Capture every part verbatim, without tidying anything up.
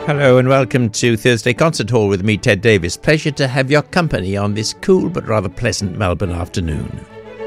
Hello and welcome to Thursday Concert Hall with me, Ted Davis. Pleasure to have your company on this cool but rather pleasant Melbourne afternoon.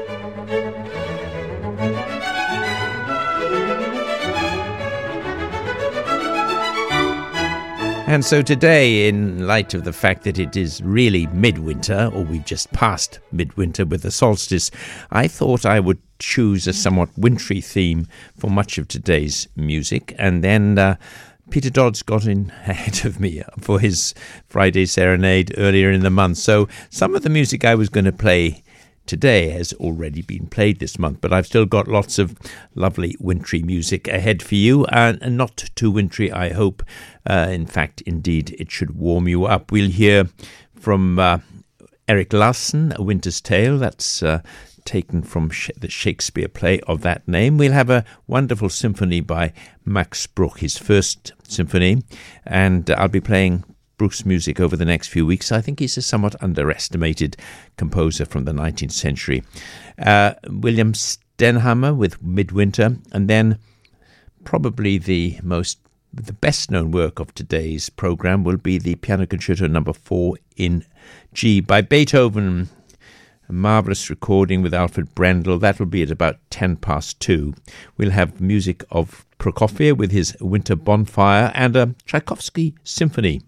And so today, in light of the fact that it is really midwinter, or we've just passed midwinter with the solstice, I thought I would choose a somewhat wintry theme for much of today's music. And then uh, Peter Dodds got in ahead of me for his Friday Serenade earlier in the month. So some of the music I was going to play today has already been played this month, but I've still got lots of lovely wintry music ahead for you, and, and not too wintry, I hope. Uh, in fact, indeed, it should warm you up. We'll hear from uh, Erik Larson, A Winter's Tale. That's uh, taken from sh- the Shakespeare play of that name. We'll have a wonderful symphony by Max Bruch, his first symphony, and I'll be playing Bruch's music over the next few weeks. I think he's a somewhat underestimated composer from the nineteenth century. Uh, William Stenhammar with Midwinter, and then probably the most the best known work of today's program will be the Piano Concerto number four in G by Beethoven. A marvellous recording with Alfred Brendel. That will be at about ten past two. We'll have music of Prokofiev with his Winter Bonfire, and a Tchaikovsky symphony,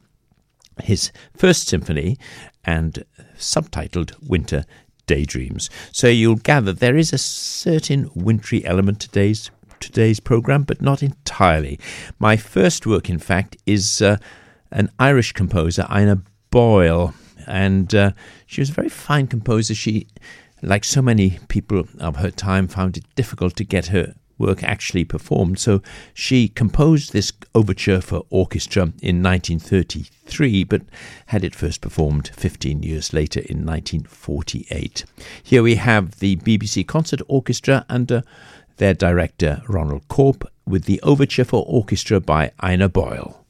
his first symphony, and subtitled Winter Daydreams. So you'll gather there is a certain wintry element to today's today's program, but not entirely. My first work, in fact, is uh, an Irish composer, Ina Boyle, and uh, she was a very fine composer. She, like so many people of her time, found it difficult to get her work actually performed, so she composed this overture for orchestra in nineteen thirty-three, but had it first performed fifteen years later in nineteen forty-eight. Here we have the B B C Concert Orchestra under their director Ronald Corp with the overture for orchestra by Ina Boyle.